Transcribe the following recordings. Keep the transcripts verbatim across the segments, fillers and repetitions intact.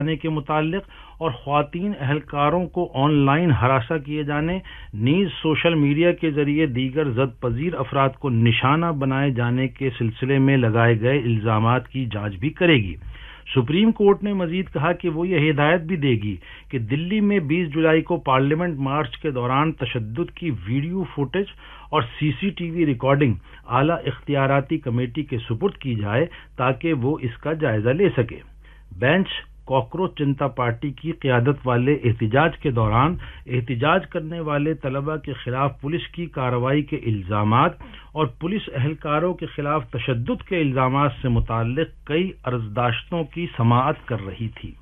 کے متعلق اور خواتین اہلکاروں کو آن لائن ہراساں کیے جانے نیز سوشل میڈیا کے ذریعے دیگر زد پذیر افراد کو نشانہ بنائے جانے کے سلسلے میں لگائے گئے الزامات کی جانچ بھی کرے گی۔ سپریم کورٹ نے مزید کہا کہ وہ یہ ہدایت بھی دے گی کہ دلی میں بیس جولائی کو پارلیمنٹ مارچ کے دوران تشدد کی ویڈیو فوٹیج اور سی سی ٹی وی ریکارڈنگ اعلی اختیاراتی کمیٹی کے سپرد کی جائے تاکہ وہ اس کا جائزہ لے سکے۔ بینچ کاکروچ جنتا پارٹی کی قیادت والے احتجاج کے دوران احتجاج کرنے والے طلبہ کے خلاف پولیس کی کارروائی کے الزامات اور پولیس اہلکاروں کے خلاف تشدد کے الزامات سے متعلق کئی عرضداشتوں کی سماعت کر رہی تھی۔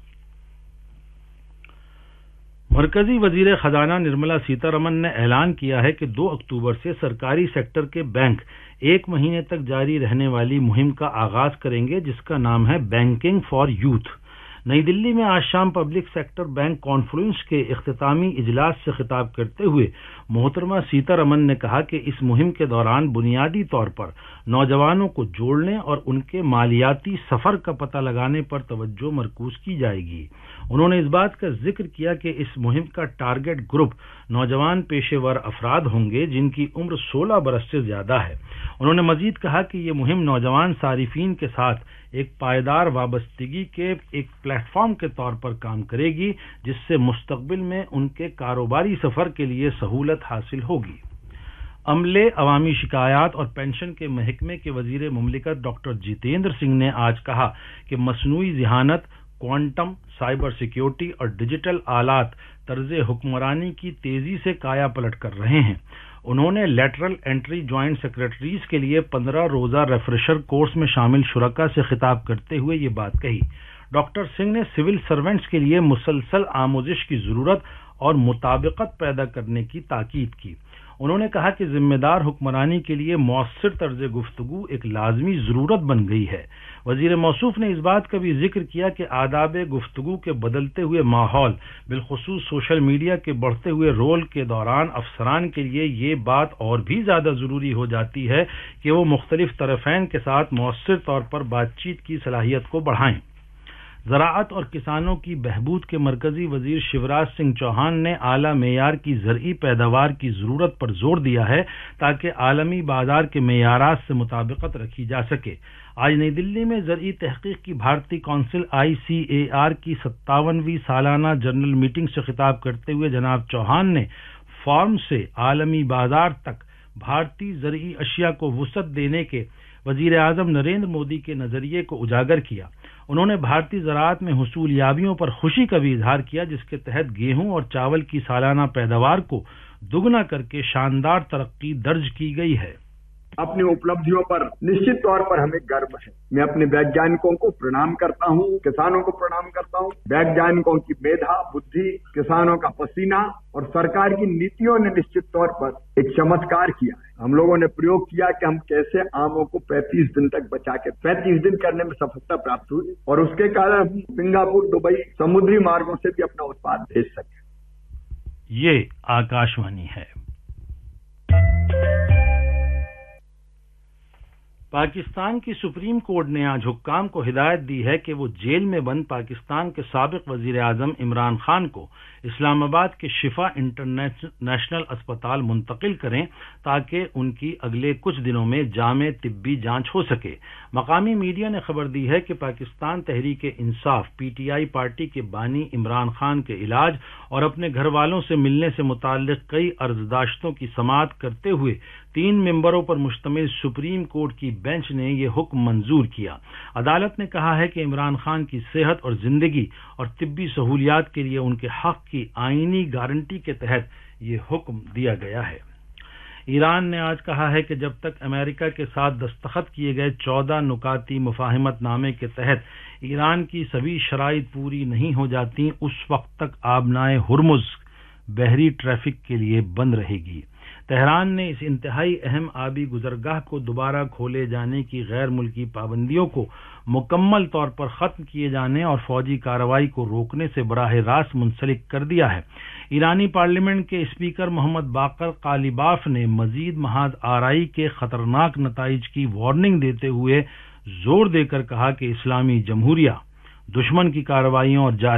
مرکزی وزیر خزانہ نرملا سیتا رمن نے اعلان کیا ہے کہ دو اکتوبر سے سرکاری سیکٹر کے بینک ایک مہینے تک جاری رہنے والی مہم کا آغاز کریں گے جس کا نام ہے بینکنگ فار یوتھ۔ نئی دلی میں آج شام پبلک سیکٹر بینک کانفرنس کے اختتامی اجلاس سے خطاب کرتے ہوئے محترمہ سیتا رمن نے کہا کہ اس مہم کے دوران بنیادی طور پر نوجوانوں کو جوڑنے اور ان کے مالیاتی سفر کا پتہ لگانے پر توجہ مرکوز کی جائے گی۔ انہوں نے اس بات کا ذکر کیا کہ اس مہم کا ٹارگٹ گروپ نوجوان پیشے ور افراد ہوں گے جن کی عمر سولہ برس سے زیادہ ہے۔ انہوں نے مزید کہا کہ یہ مہم نوجوان صارفین کے ساتھ ایک پائیدار وابستگی کے ایک پلیٹ فارم کے طور پر کام کرے گی جس سے مستقبل میں ان کے کاروباری سفر کے لیے سہولت حاصل ہوگی۔ عملے، عوامی شکایات اور پنشن کے محکمے کے وزیر مملکت ڈاکٹر جتیندر سنگھ نے آج کہا کہ مصنوعی ذہانت، کوانٹم، سائبر سیکیورٹی اور ڈیجیٹل آلات طرز حکمرانی کی تیزی سے کایا پلٹ کر رہے ہیں۔ انہوں نے لیٹرل انٹری جوائنٹ سیکرٹریز کے لیے پندرہ روزہ ریفریشر کورس میں شامل شرکاء سے خطاب کرتے ہوئے یہ بات کہی۔ ڈاکٹر سنگھ نے سول سروینٹس کے لیے مسلسل آموزش کی ضرورت اور مطابقت پیدا کرنے کی تاکید کی۔ انہوں نے کہا کہ ذمہ دار حکمرانی کے لیے مؤثر طرز گفتگو ایک لازمی ضرورت بن گئی ہے۔ وزیر موصوف نے اس بات کا بھی ذکر کیا کہ آداب گفتگو کے بدلتے ہوئے ماحول، بالخصوص سوشل میڈیا کے بڑھتے ہوئے رول کے دوران افسران کے لیے یہ بات اور بھی زیادہ ضروری ہو جاتی ہے کہ وہ مختلف طرفین کے ساتھ مؤثر طور پر بات چیت کی صلاحیت کو بڑھائیں۔ زراعت اور کسانوں کی بہبود کے مرکزی وزیر شیوراج سنگھ چوہان نے اعلیٰ معیار کی زرعی پیداوار کی ضرورت پر زور دیا ہے تاکہ عالمی بازار کے معیارات سے مطابقت رکھی جا سکے۔ آج نئی دلی میں زرعی تحقیق کی بھارتی council I C a are کی ستاونویں سالانہ جنرل میٹنگ سے خطاب کرتے ہوئے جناب چوہان نے فارم سے عالمی بازار تک بھارتی زرعی اشیاء کو وسعت دینے کے وزیر اعظم نریندر مودی کے نظریے کو اجاگر کیا۔ انہوں نے بھارتی زراعت میں حصول یابیوں پر خوشی کا بھی اظہار کیا جس کے تحت گیہوں اور چاول کی سالانہ پیداوار کو دگنا کر کے شاندار ترقی درج کی گئی ہے۔ اپنی اپلبدھیوں پر نشچت طور پر ہمیں گرو ہے۔ میں اپنے ویگیانکوں کو پرنام کرتا ہوں، کسانوں کو پرنام کرتا ہوں۔ ویگیانکوں کی میدھا، بدھی، کسانوں کا پسینہ اور سرکار کی نیتیوں نے نشچت طور پر ایک چمتکار کیا ہے۔ ہم لوگوں نے پریوگ کیا کہ ہم کیسے آموں کو پینتیس دن تک بچا کے پینتیس دن کرنے میں سفلتا پراپت ہوئی اور اس کے کارن ہم سنگاپور، دبئی سمندری مارگوں سے بھی اپنا اتپاد بھیج سکے۔ یہ آکاشوانی ہے۔ پاکستان کی سپریم کورٹ نے آج حکام کو ہدایت دی ہے کہ وہ جیل میں بند پاکستان کے سابق وزیر اعظم عمران خان کو اسلام آباد کے شفا انٹرنیشنل اسپتال منتقل کریں تاکہ ان کی اگلے کچھ دنوں میں جامع طبی جانچ ہو سکے۔ مقامی میڈیا نے خبر دی ہے کہ Pakistan Tehreek Insaf P T I party کے بانی عمران خان کے علاج اور اپنے گھر والوں سے ملنے سے متعلق کئی عرضداشتوں کی سماعت کرتے ہوئے تین ممبروں پر مشتمل سپریم کورٹ کی بینچ نے یہ حکم منظور کیا۔ عدالت نے کہا ہے کہ عمران خان کی صحت اور زندگی اور طبی سہولیات کے لیے ان کے حق کی آئینی گارنٹی کے تحت یہ حکم دیا گیا ہے۔ ایران نے آج کہا ہے کہ جب تک امریکہ کے ساتھ دستخط کیے گئے چودہ نکاتی مفاہمت نامے کے تحت ایران کی سبھی شرائط پوری نہیں ہو جاتی اس وقت تک آبنائے ہرمز بحری ٹریفک کے لیے بند رہے گی۔ تہران نے اس انتہائی اہم آبی گزرگاہ کو دوبارہ کھولے جانے کی غیر ملکی پابندیوں کو مکمل طور پر ختم کیے جانے اور فوجی کارروائی کو روکنے سے براہ راست منسلک کر دیا ہے۔ ایرانی پارلیمنٹ کے اسپیکر محمد باقر قالیباف نے مزید محاذ آرائی کے خطرناک نتائج کی وارننگ دیتے ہوئے زور دے کر کہا کہ اسلامی جمہوریہ دشمن کی کارروائیوں اور